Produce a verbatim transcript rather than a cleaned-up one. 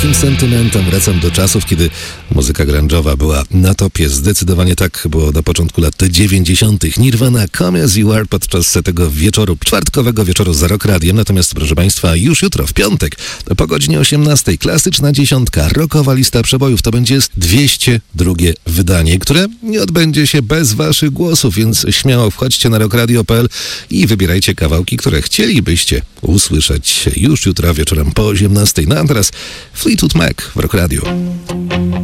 takim sentymentem wracam do czasów, kiedy muzyka grunge'owa była na topie. Zdecydowanie tak było na początku lat dziewięćdziesiątych. Nirvana, Come As You Are podczas tego wieczoru, czwartkowego wieczoru za Rock Radiem. Natomiast, proszę Państwa, już jutro, w piątek, po godzinie osiemnastej, klasyczna dziesiątka, rockowa lista przebojów. To będzie dwieście drugie wydanie, które nie odbędzie się bez Waszych głosów, więc śmiało wchodźcie na rock radio kropka p l i wybierajcie kawałki, które chcielibyście usłyszeć już jutro wieczorem po osiemnastej. No a teraz Fleetwood Mac w Rock Radio.